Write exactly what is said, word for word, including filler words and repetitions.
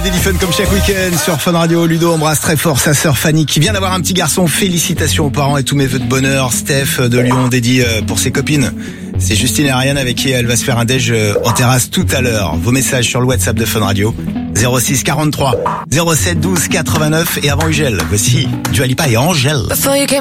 Daily Fun comme chaque week-end sur Fun Radio. Ludo embrasse très fort sa sœur Fanny qui vient d'avoir un petit garçon. Félicitations aux parents et tous mes vœux de bonheur. Steph de Lyon dédie pour ses copines. C'est Justine et Ariane avec qui elle va se faire un déj en terrasse tout à l'heure. Vos messages sur le WhatsApp de Fun Radio. zéro six quarante-trois zéro sept douze quatre-vingt-neuf et avant Ugel. Voici Dua Lipa et Angèle.